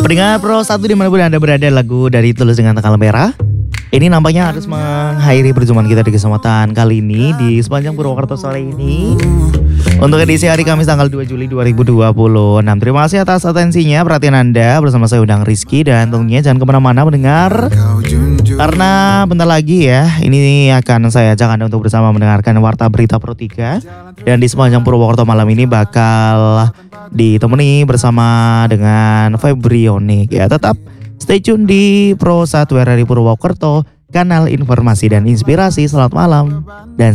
Pendengar Pro 1 dimanapun Anda berada, lagu dari Tulus dengan Tanggal Merah ini nampaknya harus mengakhiri perjumpaan kita di kesempatan kali ini di sepanjang Purwokerto sore ini. Untuk edisi hari Kamis tanggal 2 Juli 2026. Terima kasih atas atensinya, perhatian Anda. Bersama saya Undang Rizky, dan tentunya jangan kemana-mana mendengar, karena bentar lagi ya ini akan saya ajak Anda untuk bersama mendengarkan Warta Berita Pro 3. Dan di sepanjang Purwokerto malam ini bakal ditemani bersama dengan Febrionik ya. Tetap stay tune di Pro 1 RRI Purwokerto, kanal informasi dan inspirasi. Selamat malam dan